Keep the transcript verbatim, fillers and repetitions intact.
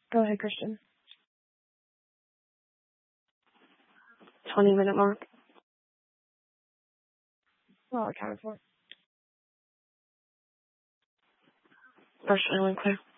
Go ahead, Christian. twenty minute mark. Well, accounted for. Partially unclear.